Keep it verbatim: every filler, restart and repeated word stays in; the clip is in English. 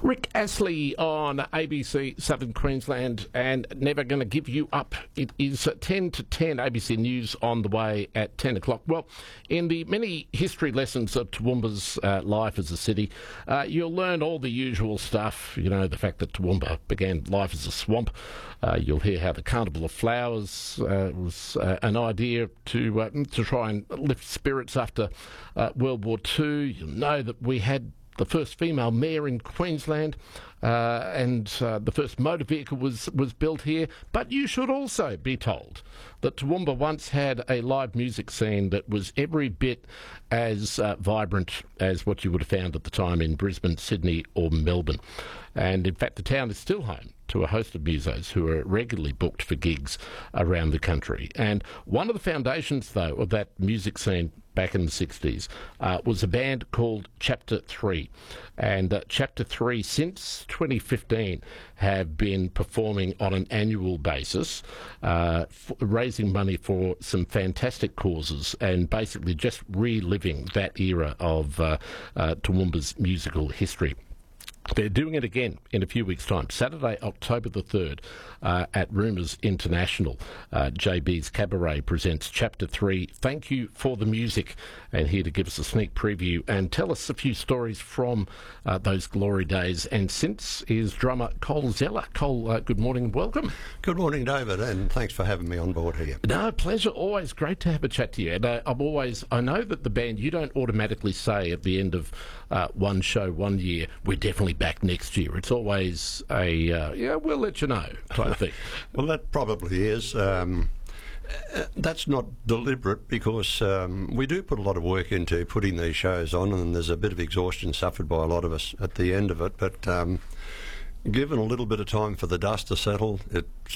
Rick Astley on A B C Southern Queensland and Never Gonna Give You Up. It is ten to ten, A B C News on the way at ten o'clock. Well, in the many history lessons of Toowoomba's uh, life as a city, uh, you'll learn all the usual stuff, you know, the fact that Toowoomba began life as a swamp. Uh, you'll hear how the Carnival of Flowers uh, was uh, an idea to, uh, to try and lift spirits after uh, World War Two. You'll know that we had the first female mayor in Queensland, uh, and uh, the first motor vehicle was, was built here. But you should also be told that Toowoomba once had a live music scene that was every bit as uh, vibrant as what you would have found at the time in Brisbane, Sydney or Melbourne. And in fact, the town is still home to a host of musos who are regularly booked for gigs around the country. And one of the foundations, though, of that music scene back in the sixties uh, was a band called Chapter three. And uh, Chapter three, since twenty fifteen, have been performing on an annual basis, uh, f- raising money for some fantastic causes and basically just reliving that era of uh, uh, Toowoomba's musical history. They're doing it again in a few weeks' time, Saturday, October the third, uh, at Rumours International. Uh, J B's Cabaret presents Chapter three. Thank you for the music. And here to give us a sneak preview and tell us a few stories from uh, those glory days. And since is drummer Cole Zeller. Cole, uh, good morning and welcome. Good morning, David, and thanks for having me on board here. No, pleasure. Always great to have a chat to you. And uh, I'm always, I know that the band, you don't automatically say at the end of uh, one show one year, we're definitely back next year. It's always a, uh, yeah, we'll let you know type of thing. Well, that probably is. Um, uh, that's not deliberate because um, we do put a lot of work into putting these shows on, and there's a bit of exhaustion suffered by a lot of us at the end of it. But um, given a little bit of time for the dust to settle, it's